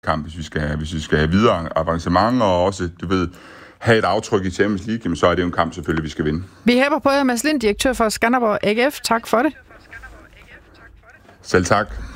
kamp, hvis vi skal have videre avancement, og også, have et aftryk i Champions League, jamen, så er det jo en kamp selvfølgelig, vi skal vinde. Vi hæber på jer, Mads Lind, direktør for Skanderborg AGF. Tak for det. Selv tak.